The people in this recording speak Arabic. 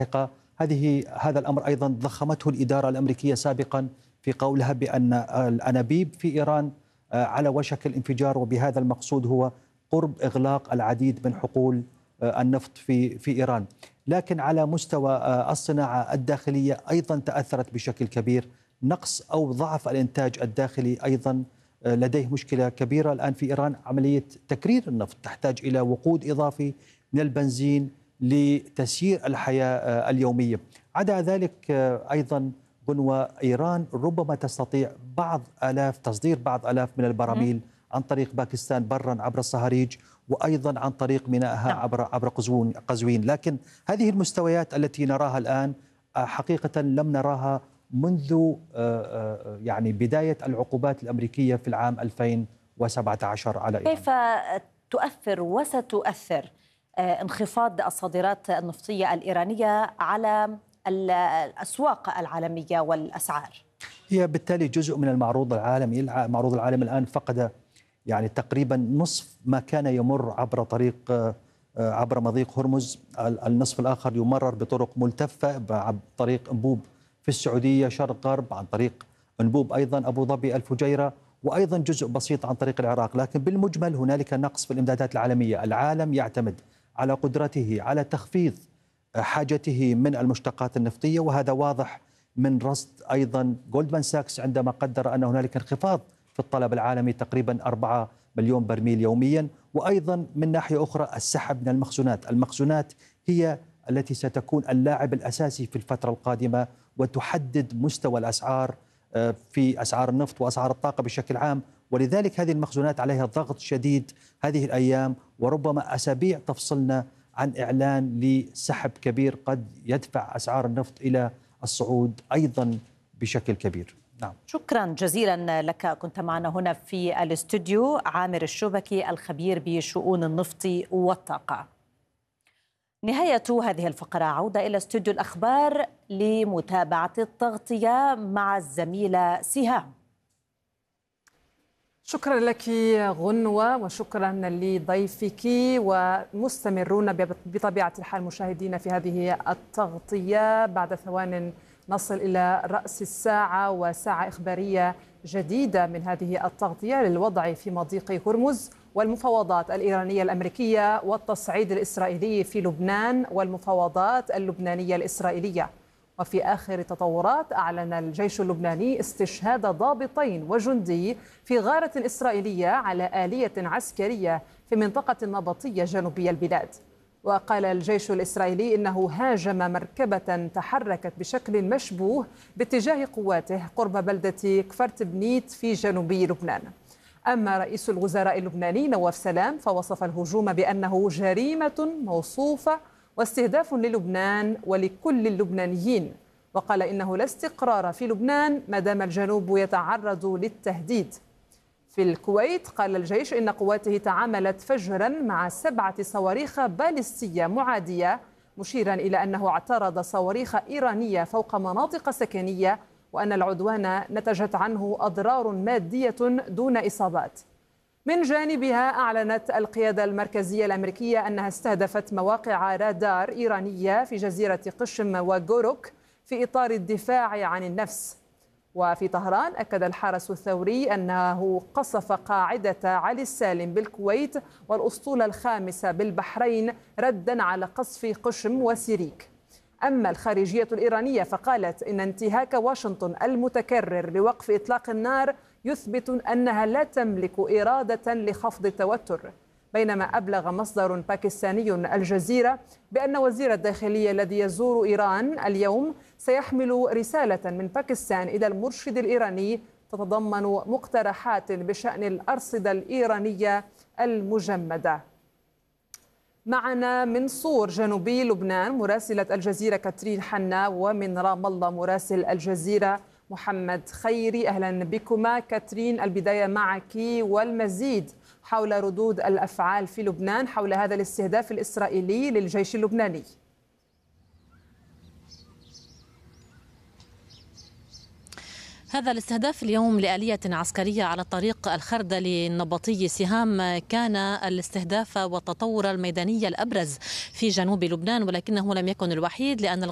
هذا الأمر أيضا ضخمته الإدارة الأمريكية سابقا في قولها بأن الأنابيب في إيران على وشك الانفجار، وبهذا المقصود هو قرب إغلاق العديد من حقول النفط في إيران. لكن على مستوى الصناعة الداخلية أيضا تأثرت بشكل كبير. نقص أو ضعف الإنتاج الداخلي أيضا لديه مشكلة كبيرة الآن في إيران. عملية تكرير النفط تحتاج إلى وقود إضافي من البنزين لتسيير الحياة اليومية. عدا ذلك أيضا غنوة، إيران ربما تستطيع تصدير بعض آلاف من البراميل عن طريق باكستان برا عبر الصهاريج، وأيضا عن طريق مينائها عبر قزوين. لكن هذه المستويات التي نراها الآن حقيقة لم نراها منذ يعني بداية العقوبات الأمريكية في العام 2017 على إيران. كيف تؤثر وستؤثر انخفاض الصادرات النفطية الإيرانية على الأسواق العالمية والأسعار؟ هي بالتالي جزء من المعروض العالمي. المعروض العالمي الآن فقد يعني تقريبا نصف ما كان يمر عبر مضيق هرمز. النصف الآخر يمرر بطرق ملتفة عن طريق أنبوب في السعودية شرق غرب، عن طريق أنبوب أيضا أبو ظبي الفجيرة، وأيضا جزء بسيط عن طريق العراق. لكن بالمجمل هنالك نقص في الإمدادات العالمية. العالم يعتمد على قدرته على تخفيض حاجته من المشتقات النفطية، وهذا واضح من رصد أيضا جولدمان ساكس عندما قدر أن هنالك انخفاض في الطلب العالمي تقريبا 4 مليون برميل يوميا. وأيضا من ناحية أخرى السحب من المخزونات هي التي ستكون اللاعب الأساسي في الفترة القادمة وتحدد مستوى الأسعار في أسعار النفط وأسعار الطاقة بشكل عام. ولذلك هذه المخزونات عليها ضغط شديد هذه الأيام، وربما أسابيع تفصلنا عن إعلان لسحب كبير قد يدفع أسعار النفط إلى الصعود أيضا بشكل كبير. نعم. شكرا جزيلا لك. كنت معنا هنا في الاستوديو عامر الشبكي الخبير بشؤون النفط والطاقة. نهاية هذه الفقرة عودة إلى استوديو الأخبار لمتابعة التغطية مع الزميلة سهام. شكرا لك غنوة، وشكرا لضيفك، ومستمرون بطبيعة الحال مشاهدين في هذه التغطية. بعد ثوان نصل إلى رأس الساعة وساعة إخبارية جديدة من هذه التغطية للوضع في مضيق هرمز والمفاوضات الإيرانية الأمريكية والتصعيد الإسرائيلي في لبنان والمفاوضات اللبنانية الإسرائيلية. وفي آخر تطورات أعلن الجيش اللبناني استشهاد ضابطين وجندي في غارة إسرائيلية على آلية عسكرية في منطقة النبطية جنوبي البلاد. وقال الجيش الإسرائيلي إنه هاجم مركبة تحركت بشكل مشبوه باتجاه قواته قرب بلدة كفرت بنيت في جنوب لبنان. أما رئيس الوزراء اللبناني نواف سلام فوصف الهجوم بأنه جريمة موصوفة واستهداف للبنان ولكل اللبنانيين، وقال إنه لا استقرار في لبنان ما دام الجنوب يتعرض للتهديد. في الكويت قال الجيش إن قواته تعاملت فجرا مع 7 صواريخ باليستية معادية، مشيرا إلى أنه اعترض صواريخ إيرانية فوق مناطق سكنية، وأن العدوان نتجت عنه أضرار مادية دون إصابات. من جانبها أعلنت القيادة المركزية الأمريكية أنها استهدفت مواقع رادار إيرانية في جزيرة قشم وغوروك في إطار الدفاع عن النفس. وفي طهران أكد الحرس الثوري أنه قصف قاعدة علي السالم بالكويت والأسطول الخامسة بالبحرين ردا على قصف قشم وسيريك. أما الخارجية الإيرانية فقالت إن انتهاك واشنطن المتكرر لوقف إطلاق النار يثبت أنها لا تملك إرادة لخفض التوتر. بينما أبلغ مصدر باكستاني الجزيرة بأن وزير الداخلية الذي يزور إيران اليوم سيحمل رسالة من باكستان إلى المرشد الإيراني تتضمن مقترحات بشأن الأرصدة الإيرانية المجمدة. معنا من صور جنوبي لبنان مراسلة الجزيرة كاترين حنا، ومن رام الله مراسل الجزيرة محمد خيري. أهلا بكما. كاترين، البداية معك والمزيد حول ردود الأفعال في لبنان حول هذا الاستهداف الإسرائيلي للجيش اللبناني. هذا الاستهداف اليوم لآلية عسكرية على الطريق الخردلي النبطي سهام كان الاستهداف والتطور الميداني الأبرز في جنوب لبنان، ولكنه لم يكن الوحيد، لأن